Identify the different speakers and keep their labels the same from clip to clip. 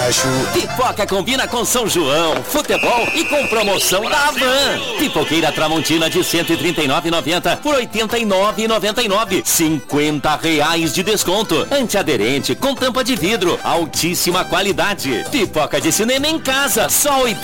Speaker 1: baixo.
Speaker 2: Pipoca combina com São João, futebol e com promoção da Havan. Pipoqueira Tramontina de R$ 139,90 por R$ 89,99. R$50 de desconto. Antiaderente com tampa de vidro, altíssima qualidade. Pipoca de cinema em casa, só R$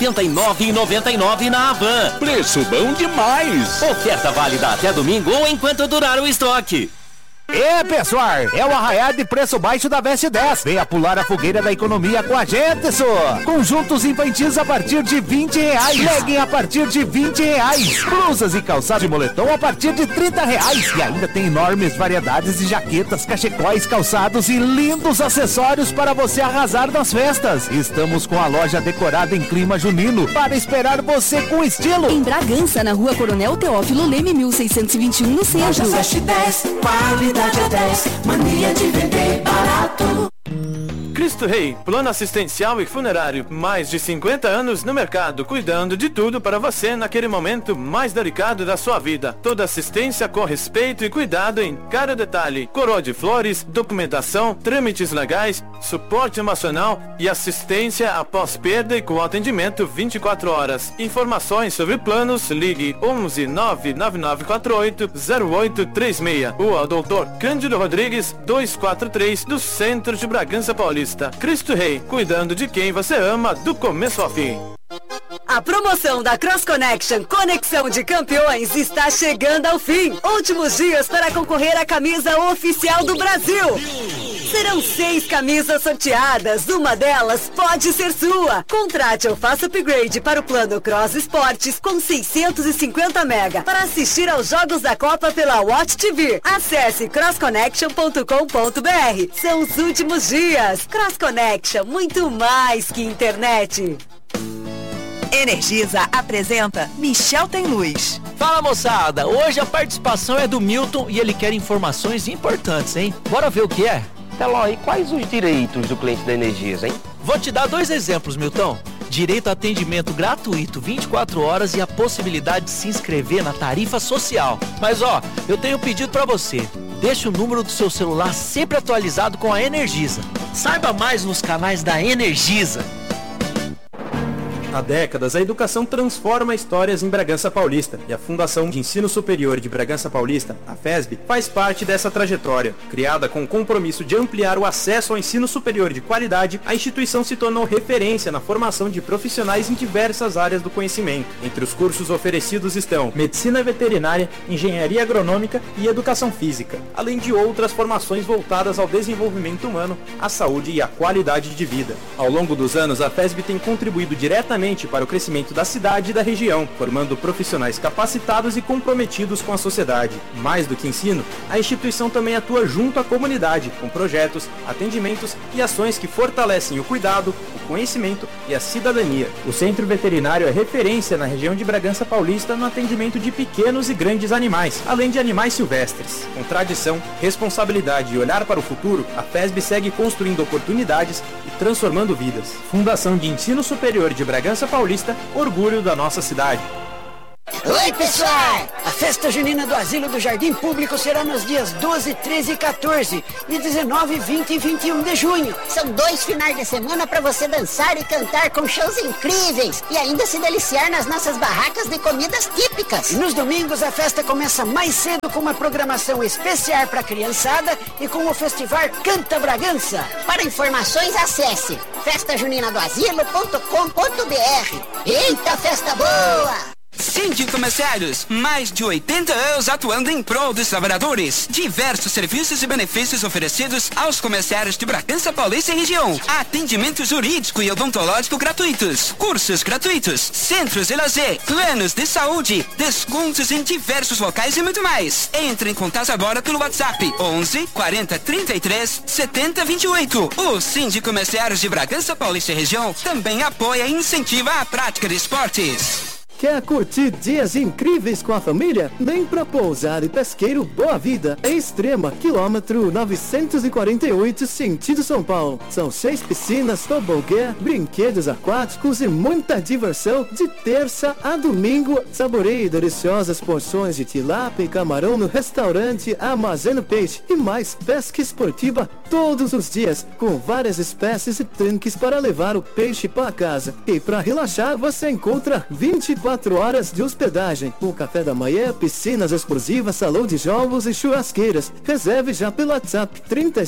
Speaker 2: 89,99 na Havan.
Speaker 1: Preço bom demais.
Speaker 2: Oferta válida até domingo ou enquanto durar o estoque.
Speaker 3: Pessoal, é o arraial de preço baixo da Veste 10. Venha pular a fogueira da economia com a gente, só. Conjuntos infantis a partir de R$20. Legging a partir de R$20. Blusas e calçado de moletom a partir de R$30. E ainda tem enormes variedades de jaquetas, cachecóis, calçados e lindos acessórios para você arrasar nas festas. Estamos com a loja decorada em clima junino para esperar você com estilo.
Speaker 4: Em Bragança, na Rua Coronel Teófilo Leme, 1621, no centro.
Speaker 5: Veste 10, qualidade é 10, mania de vender barato.
Speaker 6: Cristo Rei, plano assistencial e funerário, mais de 50 anos no mercado, cuidando de tudo para você naquele momento mais delicado da sua vida. Toda assistência com respeito e cuidado em cada detalhe. Coroa de flores, documentação, trâmites legais, suporte emocional e assistência após perda e com atendimento 24 horas. Informações sobre planos, ligue 11 99948 0836 ou ao Dr. Cândido Rodrigues 243 do centro de Bragança Paulista. Cristo Rei, cuidando de quem você ama do começo ao fim.
Speaker 7: A promoção da Cross Connection Conexão de Campeões está chegando ao fim. Últimos dias para concorrer à camisa oficial do Brasil. Serão 6 camisas sorteadas, uma delas pode ser sua. Contrate ou faça upgrade para o plano Cross Esportes com 650 mega para assistir aos Jogos da Copa pela Watch TV. Acesse crossconnection.com.br. São os últimos dias. Cross Connection, muito mais que internet.
Speaker 8: Energisa apresenta Michel Tem Luz.
Speaker 9: Fala, moçada, hoje a participação é do Milton e ele quer informações importantes, hein? Bora ver o que é?
Speaker 10: Eloy, quais os direitos do cliente da Energisa, hein?
Speaker 9: Vou te dar 2 exemplos, Milton. Direito a atendimento gratuito 24 horas e a possibilidade de se inscrever na tarifa social. Mas eu tenho um pedido pra você. Deixe o número do seu celular sempre atualizado com a Energisa. Saiba mais nos canais da Energisa.
Speaker 6: Há décadas, a educação transforma histórias em Bragança Paulista e a Fundação de Ensino Superior de Bragança Paulista, a FESB, faz parte dessa trajetória. Criada com o compromisso de ampliar o acesso ao ensino superior de qualidade, a instituição se tornou referência na formação de profissionais em diversas áreas do conhecimento. Entre os cursos oferecidos estão Medicina Veterinária, Engenharia Agronômica e Educação Física, além de outras formações voltadas ao desenvolvimento humano, à saúde e à qualidade de vida. Ao longo dos anos, a FESB tem contribuído diretamente para o crescimento da cidade e da região, formando profissionais capacitados e comprometidos com a sociedade. Mais do que ensino, a instituição também atua junto à comunidade, com projetos, atendimentos e ações que fortalecem o cuidado, o conhecimento e a cidadania. O Centro Veterinário é referência na região de Bragança Paulista no atendimento de pequenos e grandes animais, além de animais silvestres. Com tradição, responsabilidade e olhar para o futuro, a FESB segue construindo oportunidades e transformando vidas. Fundação de Ensino Superior de Bragança Paulista, orgulho da nossa cidade.
Speaker 11: Oi, pessoal! A festa junina do Asilo do Jardim Público será nos dias 12, 13 e 14, de 19, 20 e 21 de junho.
Speaker 12: São 2 finais de semana para você dançar e cantar com shows incríveis e ainda se deliciar nas nossas barracas de comidas típicas.
Speaker 11: E nos domingos a festa começa mais cedo com uma programação especial para a criançada e com o festival Canta Bragança.
Speaker 12: Para informações, acesse festajuninadoasilo.com.br. Eita, festa boa!
Speaker 13: Síndico Mercedes, mais de 80 anos atuando em prol dos trabalhadores. Diversos serviços e benefícios oferecidos aos comerciários de Bragança Paulista e região. Atendimento jurídico e odontológico gratuitos. Cursos gratuitos. Centros de lazer. Planos de saúde. Descontos em diversos locais e muito mais. Entre em contato agora pelo WhatsApp 11 40 33 70 28. O Síndico Mercedes de Bragança Paulista e região também apoia e incentiva a prática de esportes.
Speaker 14: Quer curtir dias incríveis com a família? Vem pra Pousada e Pesqueiro Boa Vida, em Extrema, quilômetro 948, sentido São Paulo. São 6 piscinas, tobogã, brinquedos aquáticos e muita diversão de terça a domingo. Saboreie deliciosas porções de tilápia e camarão no restaurante Armazeno Peixe e mais pesca esportiva todos os dias, com várias espécies e tanques para levar o peixe para casa. E para relaxar, você encontra 24 horas de hospedagem, com café da manhã, piscinas exclusivas, salão de jogos e churrasqueiras. Reserve já pelo WhatsApp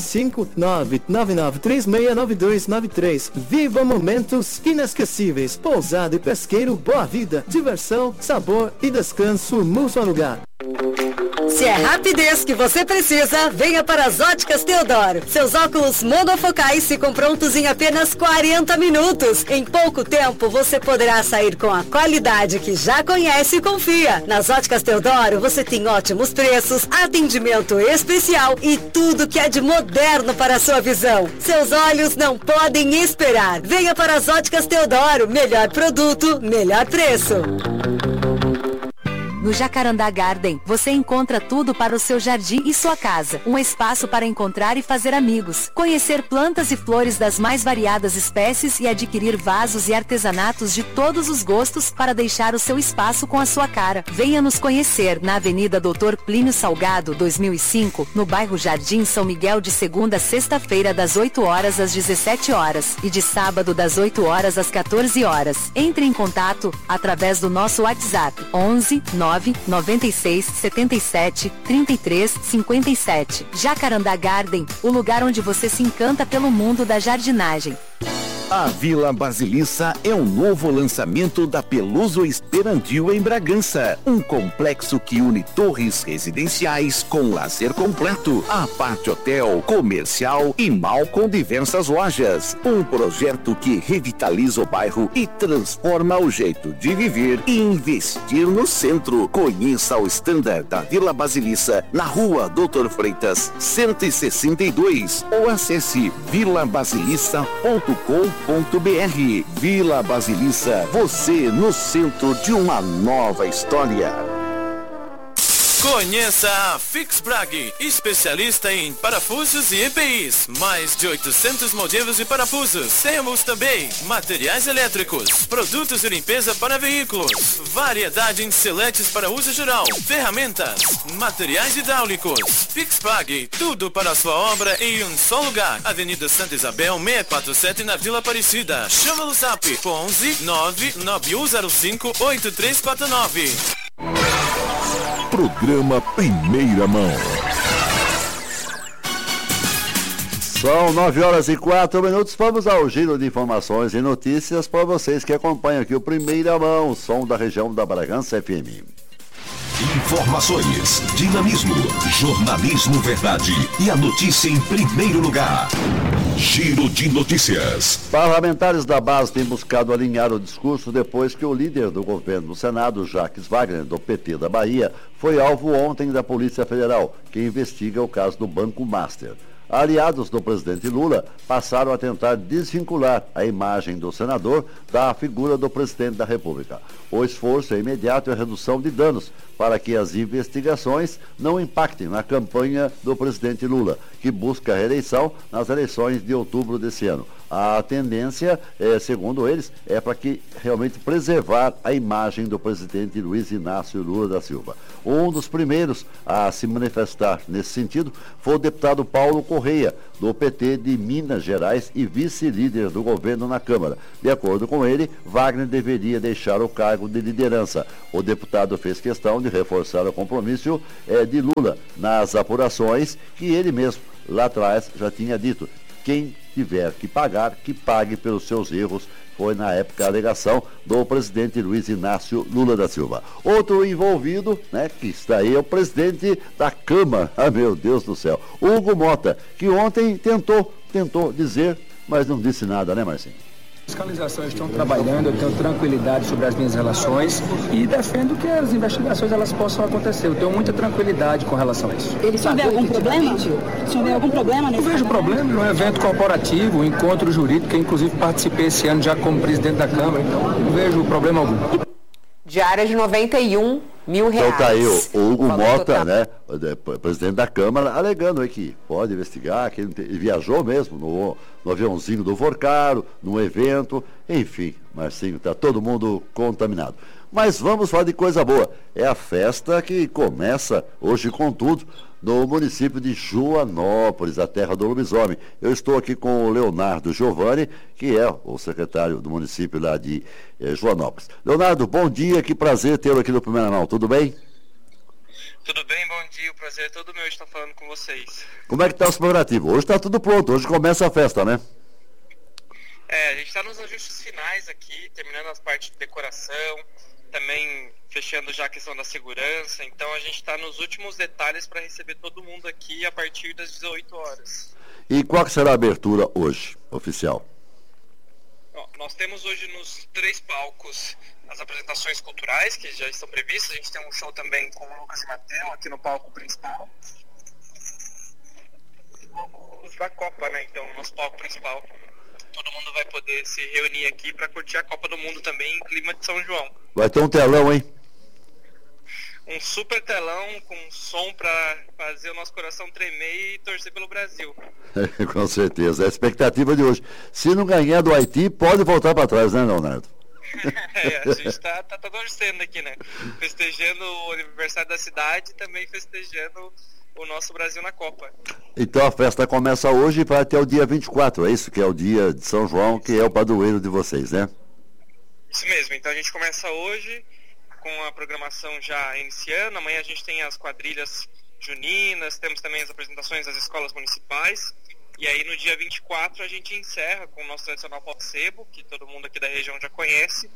Speaker 14: 35999369293. Viva momentos inesquecíveis. Pousada e Pesqueiro Boa Vida. Diversão, sabor e descanso num só lugar.
Speaker 7: Se é rapidez que você precisa, venha para as Óticas Teodoro. Seus óculos monofocais ficam prontos em apenas 40 minutos. Em pouco tempo, você poderá sair com a qualidade que já conhece e confia. Nas Óticas Teodoro, você tem ótimos preços, atendimento especial e tudo que é de moderno para a sua visão. Seus olhos não podem esperar. Venha para as Óticas Teodoro. Melhor produto, melhor preço.
Speaker 15: No Jacarandá Garden, você encontra tudo para o seu jardim e sua casa. Um espaço para encontrar e fazer amigos, conhecer plantas e flores das mais variadas espécies e adquirir vasos e artesanatos de todos os gostos para deixar o seu espaço com a sua cara. Venha nos conhecer na Avenida Dr. Plínio Salgado, 2005, no bairro Jardim São Miguel, de segunda a sexta-feira das 8 horas às 17 horas e de sábado das 8 horas às 14 horas. Entre em contato através do nosso WhatsApp 11 996 77 33 57. Jacarandá Garden, o lugar onde você se encanta pelo mundo da jardinagem.
Speaker 1: A Vila Basilissa é um novo lançamento da Peluso Esperantil em Bragança. Um complexo que une torres residenciais com lazer completo, apart hotel, comercial e mall com diversas lojas. Um projeto que revitaliza o bairro e transforma o jeito de viver e investir no centro. Conheça o standard da Vila Basilissa na Rua Doutor Freitas, 162 ou acesse vilabasilissa.com.br. Vila Basilissa, você no centro de uma nova história.
Speaker 16: Conheça a Fixbrag, especialista em parafusos e EPIs. Mais de 800 modelos e parafusos. Temos também materiais elétricos, produtos de limpeza para veículos, variedade em seletes para uso geral, ferramentas, materiais hidráulicos. Fixbrag, tudo para a sua obra em um só lugar. Avenida Santa Isabel, 647 na Vila Aparecida. Chama no zap 11 99105 8349.
Speaker 17: Programa Primeira Mão.
Speaker 18: São 9 horas e 4 minutos. Vamos ao giro de informações e notícias para vocês que acompanham aqui o Primeira Mão, o som da região da Bragança FM.
Speaker 17: Informações, dinamismo, jornalismo verdade e a notícia em primeiro lugar. Giro de notícias.
Speaker 18: Parlamentares da base têm buscado alinhar o discurso depois que o líder do governo no Senado, Jacques Wagner, do PT da Bahia, foi alvo ontem da Polícia Federal, que investiga o caso do Banco Master. Aliados do presidente Lula passaram a tentar desvincular a imagem do senador da figura do presidente da República. O esforço é imediato e a redução de danos para que as investigações não impactem na campanha do presidente Lula, que busca a reeleição nas eleições de outubro desse ano. A tendência, segundo eles, é para que realmente preservar a imagem do presidente Luiz Inácio Lula da Silva. Um dos primeiros a se manifestar nesse sentido foi o deputado Paulo Correia, do PT de Minas Gerais e vice-líder do governo na Câmara. De acordo com ele, Wagner deveria deixar o cargo de liderança. O deputado fez questão de reforçar o compromisso de Lula nas apurações que ele mesmo, lá atrás, já tinha dito. Quem tiver que pagar, que pague pelos seus erros, foi na época a alegação do presidente Luiz Inácio Lula da Silva. Outro envolvido, que está aí, é o presidente da Câmara, meu Deus do céu, Hugo Mota, que ontem tentou dizer, mas não disse nada, né, Marcinho?
Speaker 19: Fiscalizações estão trabalhando, eu tenho tranquilidade sobre as minhas relações e defendo que as investigações elas possam acontecer. Eu tenho muita tranquilidade com relação a isso.
Speaker 20: O senhor vê algum problema? O senhor vê algum problema nesse?
Speaker 19: Eu vejo problema no evento corporativo, um encontro jurídico, que inclusive participei esse ano já como presidente da Câmara, então não vejo problema algum.
Speaker 21: Diária de R$91 mil.
Speaker 18: Então tá aí o Hugo Mota,
Speaker 21: total,
Speaker 18: né, presidente da Câmara, alegando aí que pode investigar, que ele viajou mesmo no aviãozinho do Vorcaro, num evento, enfim, Marcinho, tá todo mundo contaminado. Mas vamos falar de coisa boa. É a festa que começa hoje com tudo no município de Joanópolis, a terra do lobisomem. Eu estou aqui com o Leonardo Giovanni, que é o secretário do município lá de Joanópolis. Leonardo, bom dia, que prazer tê-lo aqui no Primeira Mão, tudo bem?
Speaker 22: Tudo bem, bom dia, o prazer é todo meu estar falando com vocês.
Speaker 18: Como é que está o preparativo? Hoje está tudo pronto, hoje começa a festa, né?
Speaker 22: A gente está nos ajustes finais aqui, terminando as partes de decoração, também fechando já a questão da segurança, então a gente está nos últimos detalhes para receber todo mundo aqui a partir das 18 horas.
Speaker 18: E qual que será a abertura hoje, oficial?
Speaker 22: Nós temos hoje nos 3 palcos as apresentações culturais que já estão previstas, a gente tem um show também com o Lucas e Mateu aqui no palco principal. Da Copa, né? Então, nosso palco principal. Todo mundo vai poder se reunir aqui para curtir a Copa do Mundo também em clima de São João.
Speaker 18: Vai ter um telão, hein?
Speaker 22: Um super telão com som para fazer o nosso coração tremer e torcer pelo Brasil.
Speaker 18: Com certeza, é a expectativa de hoje. Se não ganhar do Haiti, pode voltar para trás, né, Leonardo?
Speaker 22: A gente está torcendo aqui, né? Festejando o aniversário da cidade e também festejando o nosso Brasil na Copa.
Speaker 18: Então a festa começa hoje e vai até o dia 24, é isso? Que é o dia de São João, que é o padroeiro de vocês, né?
Speaker 22: Isso mesmo, então a gente começa hoje com a programação já iniciando. Amanhã a gente tem as quadrilhas juninas, temos também as apresentações das escolas municipais. E aí no dia 24 a gente encerra com o nosso tradicional pau de sebo, que todo mundo aqui da região já conhece.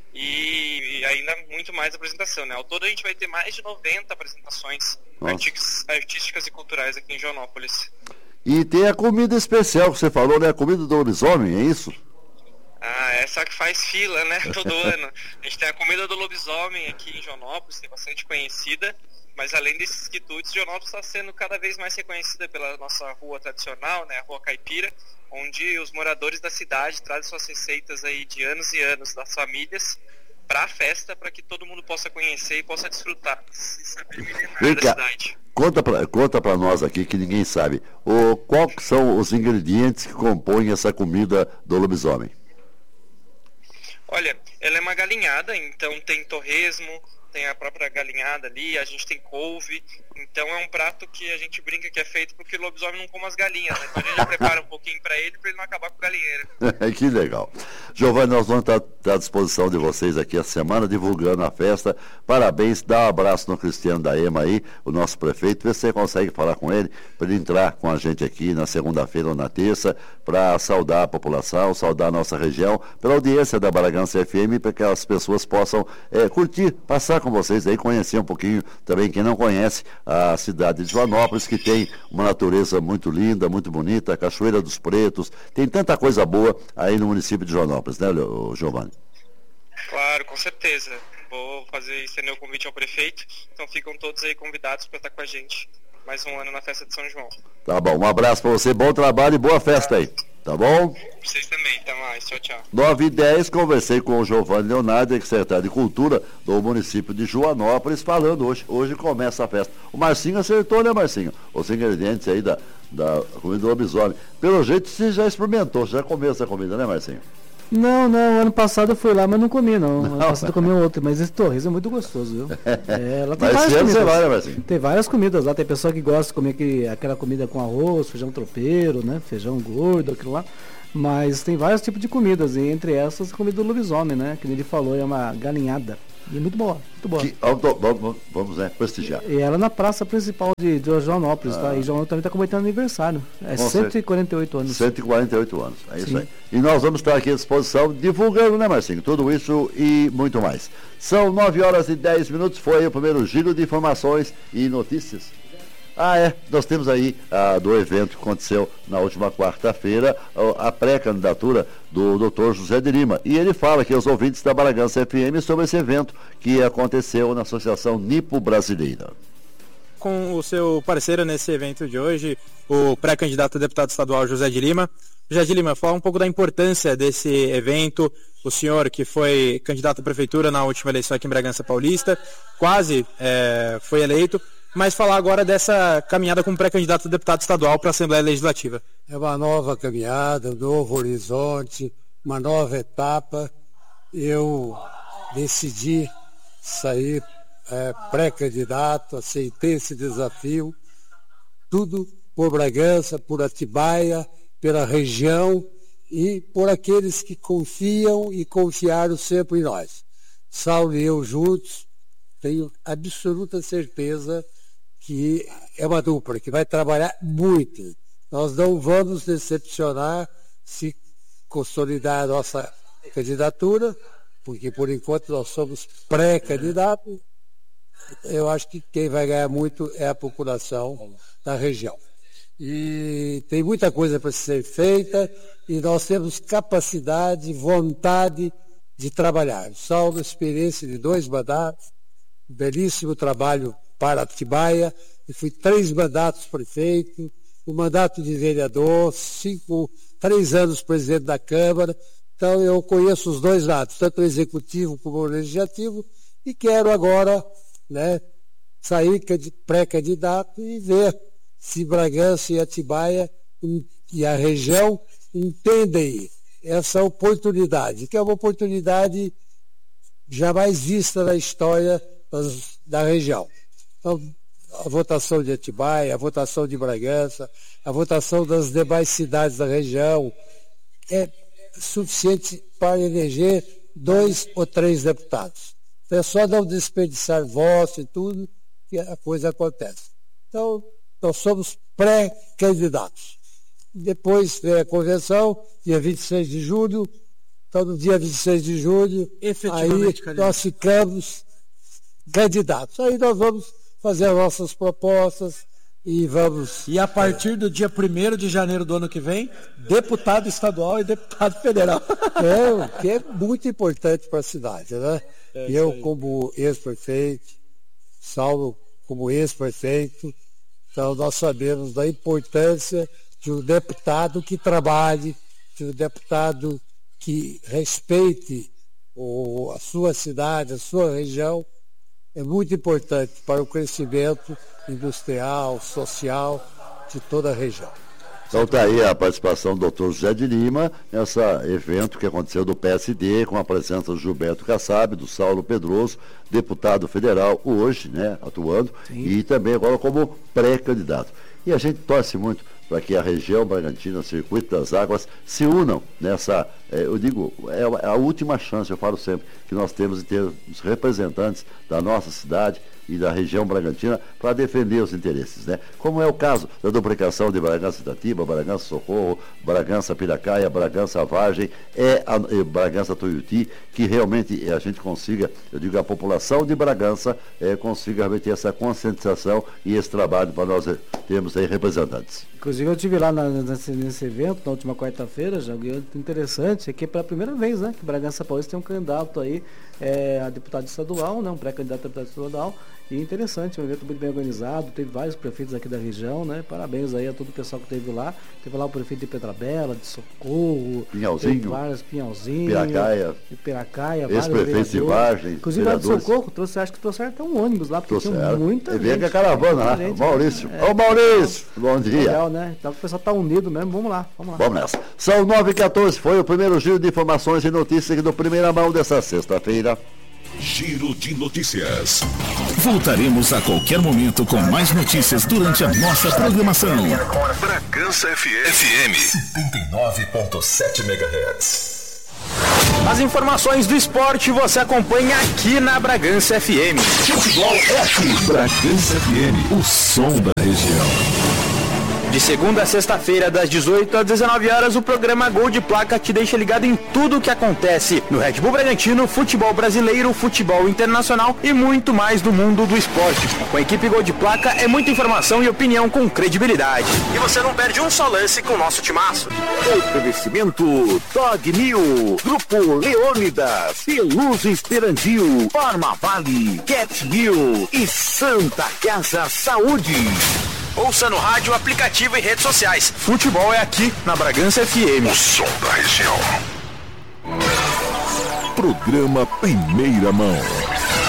Speaker 22: E ainda muito mais apresentação, né? Ao todo a gente vai ter mais de 90 apresentações artísticas e culturais aqui em Joanópolis.
Speaker 18: E tem a comida especial que você falou, né? A comida do lobisomem, é isso?
Speaker 22: Essa que faz fila, né? Todo ano. A gente tem a comida do lobisomem aqui em Joanópolis, que é bastante conhecida. Mas além desses quitutes, Joanópolis está sendo cada vez mais reconhecida pela nossa rua tradicional, né? A Rua Caipira, onde os moradores da cidade trazem suas receitas aí de anos e anos das famílias para a festa, para que todo mundo possa conhecer e possa desfrutar e saber melhor da cidade.
Speaker 18: Conta para nós aqui, que ninguém sabe, quais são os ingredientes que compõem essa comida do lobisomem?
Speaker 22: Olha, ela é uma galinhada, então tem torresmo, tem a própria galinhada ali, a gente tem couve, então é um prato que a gente brinca que é feito porque o lobisomem não come as galinhas, né? Então a gente já prepara um pouquinho para ele não acabar com o galinheiro.
Speaker 18: Que legal. Giovanni, nós vamos estar à disposição de vocês aqui a semana, divulgando a festa. Parabéns, dá um abraço no Cristiano da EMA aí, o nosso prefeito, vê se você consegue falar com ele, para ele entrar com a gente aqui na segunda-feira ou na terça, para saudar a população, saudar a nossa região, pela audiência da Bragança FM, para que as pessoas possam curtir, passar com vocês aí, conhecer um pouquinho também quem não conhece a cidade de Joanópolis, que tem uma natureza muito linda, muito bonita, a Cachoeira dos Pretos, tem tanta coisa boa aí no município de Joanópolis, né, Giovanni?
Speaker 22: Claro, com certeza. Vou estender o convite ao prefeito, então ficam todos aí convidados para estar com a gente mais um ano na festa de São João.
Speaker 18: Tá bom, um abraço para você, bom trabalho e boa festa aí. Tá bom?
Speaker 22: Vocês também, até mais, tchau, tchau.
Speaker 18: 9h10, conversei com o Giovanni Leonardo, secretário de Cultura do município de Joanópolis, falando hoje começa a festa. O Marcinho acertou, né, Marcinho? Os ingredientes aí da comida do lobisomem. Pelo jeito você já experimentou, já comeu essa comida, né, Marcinho?
Speaker 23: Não, ano passado eu fui lá, mas não comi, não. Ano passado eu comi outro, mas esse torresmo é muito gostoso, viu? Lá tem várias comidas. Tem várias comidas lá, tem pessoa que gosta de comer aquela comida com arroz, feijão tropeiro, né? Feijão gordo, aquilo lá. Mas tem vários tipos de comidas, e entre essas a comida do lobisomem, né? Que ele falou, é uma galinhada. E muito boa, muito boa.
Speaker 18: Vamos prestigiar.
Speaker 23: E ela na praça principal de Joanópolis, tá? E Joanópolis também está cometendo aniversário. 148 anos.
Speaker 18: 148 anos, é isso aí. E nós vamos estar aqui à disposição, divulgando, né, Marcinho? Tudo isso e muito mais. São 9h10, foi o primeiro giro de informações e notícias. Nós temos aí do evento que aconteceu na última quarta-feira, a pré-candidatura do Dr. José de Lima. E ele fala aqui aos ouvintes da Bragança FM sobre esse evento que aconteceu na Associação Nipo Brasileira.
Speaker 6: Com o seu parceiro nesse evento de hoje, o pré-candidato a deputado estadual José de Lima. José de Lima, fala um pouco da importância desse evento o senhor que foi candidato à prefeitura na última eleição aqui em Bragança Paulista, quase foi eleito, mas falar agora dessa caminhada como pré-candidato a deputado estadual para a Assembleia Legislativa.
Speaker 2: É uma nova caminhada, um novo horizonte, uma nova etapa. Eu decidi sair pré-candidato, aceitei esse desafio, tudo por Bragança, por Atibaia, pela região e por aqueles que confiam e confiaram sempre em nós. Saulo e eu juntos, tenho absoluta certeza que é uma dupla que vai trabalhar muito. Nós não vamos decepcionar se consolidar a nossa candidatura, porque por enquanto nós somos pré-candidatos. Eu acho que quem vai ganhar muito é a população da região. E tem muita coisa para ser feita e nós temos capacidade, vontade de trabalhar. Saulo, experiência de 2 mandatos, um belíssimo trabalho para Atibaia, e fui 3 mandatos prefeito, um mandato de vereador, 3 anos presidente da Câmara. Então eu conheço os 2 lados, tanto o executivo como o legislativo, e quero agora sair pré-candidato e ver se Bragança e Atibaia e a região entendem essa oportunidade, que é uma oportunidade jamais vista na história da região. Então, a votação de Atibaia, a votação de Bragança, a votação das demais cidades da região é suficiente para eleger 2 ou 3 deputados. Então, é só não desperdiçar voto e tudo que a coisa acontece. Então, nós somos pré-candidatos. Depois vem a convenção, dia 26 de julho. Então, no dia 26 de julho, aí nós ficamos candidatos. Aí nós vamos fazer as nossas propostas e vamos...
Speaker 23: E a partir do dia 1º de janeiro do ano que vem, deputado estadual e deputado federal.
Speaker 2: Que é muito importante para a cidade, né? Eu, como ex-prefeito, Saulo, como ex-prefeito, então nós sabemos da importância de um deputado que trabalhe, de um deputado que respeite a sua cidade, a sua região. É muito importante para o crescimento industrial, social de toda a região.
Speaker 18: Então está aí a participação do Dr. José de Lima, nesse evento que aconteceu do PSD, com a presença do Gilberto Kassab, do Saulo Pedroso, deputado federal, hoje, atuando, Sim. E também agora como pré-candidato. E a gente torce muito para que a região Bragantina, o Circuito das Águas, se unam nessa, eu digo, é a última chance, eu falo sempre, que nós temos de ter os representantes da nossa cidade e da região Bragantina para defender os interesses, Como é o caso da duplicação de Bragança Itatiba, Bragança Socorro, Bragança Piracaia, Bragança Vargem, Bragança Tuiuti, que realmente a gente consiga, eu digo, a população de Bragança consiga realmente essa conscientização e esse trabalho para nós termos aí representantes.
Speaker 23: Inclusive eu estive lá nesse evento, na última quarta-feira, já muito interessante, é que pela primeira vez, que Bragança Paulista tem um candidato aí a deputado estadual, um pré-candidato a deputado estadual, e interessante, um evento muito bem organizado, teve vários prefeitos aqui da região, Parabéns aí a todo o pessoal que esteve lá. Teve lá o prefeito de Petrabela, de Socorro,
Speaker 18: Pinhalzinho,
Speaker 23: Pinhalzinho,
Speaker 18: Piracaia, ex-prefeito de Vargem,
Speaker 23: inclusive lá de Socorro, acho que trouxeram até um ônibus lá, porque tinha muita gente.
Speaker 18: E vem com a caravana lá, Maurício. Ô Maurício, bom dia.
Speaker 23: Legal, Então o pessoal está unido mesmo, vamos lá.
Speaker 18: Vamos nessa. São 9h14, foi o primeiro giro de informações e notícias aqui do Primeira Mão dessa sexta-feira.
Speaker 17: Giro de notícias. Voltaremos a qualquer momento com mais notícias durante a nossa programação. Bragança FM 79.7 MHz.
Speaker 6: As informações do esporte você acompanha aqui na Bragança FM.
Speaker 17: Futebol é aqui. Bragança FM, o som da região.
Speaker 6: De segunda a sexta-feira, das 18 às 19 horas, o programa Gol de Placa te deixa ligado em tudo o que acontece no Red Bull Bragantino, futebol brasileiro, futebol internacional e muito mais do mundo do esporte. Com a equipe Gol de Placa é muita informação e opinião com credibilidade. E você não perde um só lance com o nosso timaço.
Speaker 1: Oferecimento Dog New, Grupo Leônidas, Peluso Esperandio, Farma Vale, Cat New e Santa Casa Saúde.
Speaker 6: Ouça no rádio, aplicativo e redes sociais. Futebol é aqui na Bragança FM.
Speaker 17: O som da região. Programa Primeira Mão.